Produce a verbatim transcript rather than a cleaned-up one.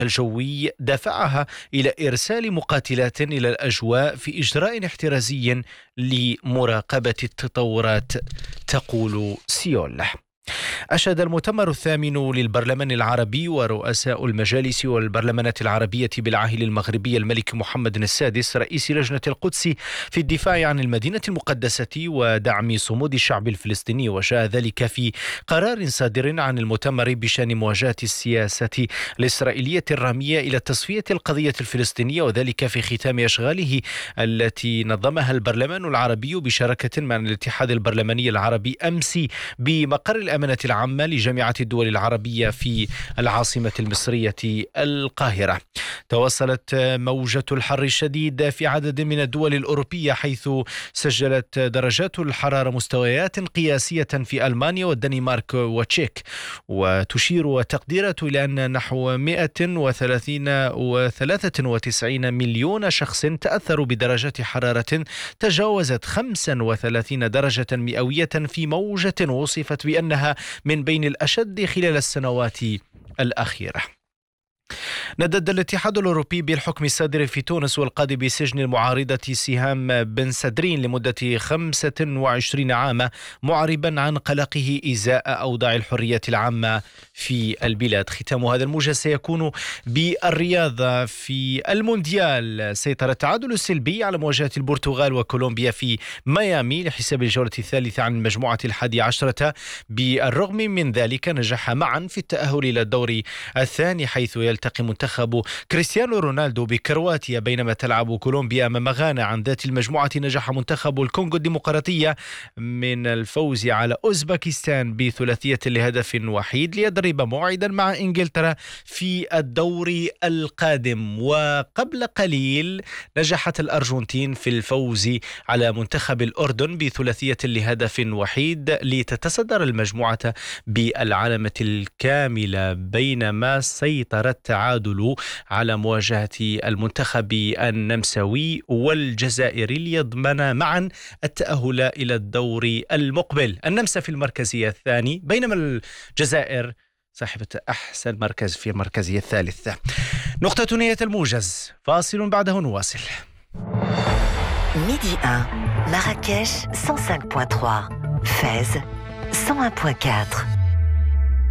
الجوي دفعها إلى إرسال مقاتلات إلى الأجواء في إجراء احترازي لمراقبة التطورات، تقول سيول. أشاد المؤتمر الثامن للبرلمان العربي ورؤساء المجالس والبرلمانات العربية بالعاهل المغربي الملك محمد السادس رئيس لجنة القدس في الدفاع عن المدينة المقدسة ودعم صمود الشعب الفلسطيني، وجاء ذلك في قرار صادر عن المؤتمر بشأن مواجهة السياسة الإسرائيلية الرامية إلى تصفية القضية الفلسطينية، وذلك في ختام أشغاله التي نظمها البرلمان العربي بشراكة مع الاتحاد البرلماني العربي أمس بمقر الأمانة العامة لجامعة الدول العربية في العاصمة المصرية القاهرة. توصلت موجة الحر الشديد في عدد من الدول الأوروبية، حيث سجلت درجات الحرارة مستويات قياسية في ألمانيا والدنمارك وتشيك، وتشير تقديرات إلى أن نحو مئة وثلاثة وتسعين مليون شخص تأثروا بدرجات حرارة تجاوزت خمسة وثلاثين درجة مئوية في موجة وصفت بأنها من بين الأشد خلال السنوات الأخيرة. ندد الاتحاد الأوروبي بالحكم الصادر في تونس والقاضي بسجن المعارضة سهام بن سدرين لمدة خمسة وعشرين عاما، معربا عن قلقه إزاء أوضاع الحرية العامة في البلاد. ختام هذا الموجز سيكون بالرياضة في المونديال. سيطر التعادل السلبي على مواجهة البرتغال وكولومبيا في ميامي لحساب الجولة الثالثة عن المجموعة الحادية عشرة. بالرغم من ذلك نجح معا في التأهل إلى الدور الثاني، حيث يلتقي منتخب كريستيانو رونالدو بكرواتيا بينما تلعب كولومبيا أمام غانا. عن ذات المجموعة نجح منتخب الكونغو الديمقراطية من الفوز على أوزبكستان بثلاثية لهدف وحيد ليضرب موعدا مع إنجلترا في الدور القادم. وقبل قليل نجحت الأرجنتين في الفوز على منتخب الأردن بثلاثية لهدف وحيد لتتصدر المجموعة بالعلامة الكاملة، بينما سيطر التعادل على مواجهة المنتخب النمساوي والجزائري ليضمن معا التأهل إلى الدور المقبل. النمسا في المركزية الثاني، بينما الجزائر صاحبة أحسن مركز في المركزية الثالثة. نقطة نهاية الموجز، فاصل بعده نواصل. ميدي واحد، مراكش مية وخمسة فاصلة ثلاثة، فاز مية واحد فاصلة أربعة.